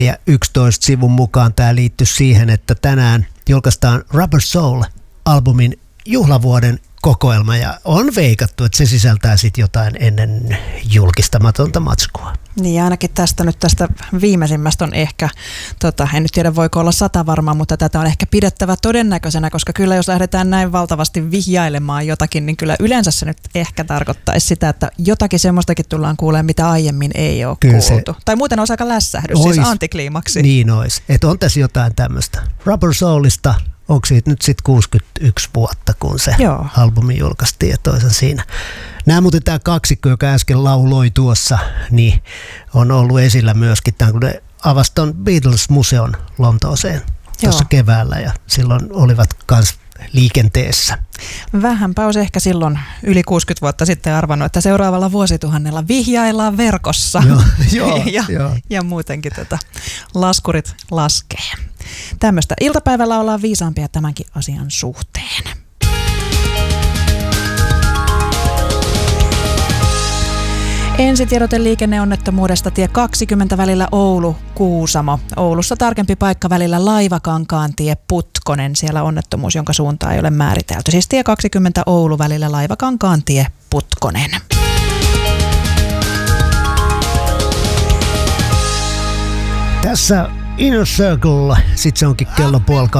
Ja 11 sivun mukaan tämä liittyy siihen, että tänään julkaistaan Rubber Soul-albumin juhlavuoden kokoelma ja on veikattu, että se sisältää sitten jotain ennen julkistamatonta matskua. Niin ainakin tästä viimeisimmästä on ehkä, en nyt tiedä voiko olla 100 varmaan, mutta tätä on ehkä pidettävä todennäköisenä, koska kyllä jos lähdetään näin valtavasti vihjailemaan jotakin, niin kyllä yleensä se nyt ehkä tarkoittaisi sitä, että jotakin semmoistakin tullaan kuulemaan, mitä aiemmin ei ole kyllä kuultu. Tai muuten olisi aika lässähdys, siis antikliimaksi. Niin olisi, että on tässä jotain tämmöistä. Rubber Soulista. Onko siitä nyt sitten 61 vuotta, kun se albumi julkaistiin ja toisen siinä. Muuten tämä kaksikko, joka äsken lauloi tuossa, niin on ollut esillä myöskin tämän, kun ne avasi ton Beatles-museon Lontooseen tuossa keväällä ja silloin olivat kans liikenteessä. Vähänpä olisi ehkä silloin yli 60 vuotta sitten arvannut, että seuraavalla vuosituhannella vihjaillaan verkossa ja muutenkin laskurit laskee. Tämmöistä iltapäivällä ollaan viisaampia tämänkin asian suhteen. Ensitiedote liikenneonnettomuudesta tie 20 välillä Oulu-Kuusamo. Oulussa tarkempi paikka välillä Laivakankaantie Putkonen. Siellä onnettomuus, jonka suuntaa ei ole määritelty. Siis tie 20 Oulu välillä Laivakankaantie Putkonen. Tässä Inner Circle, sit se onkin kello 1:30.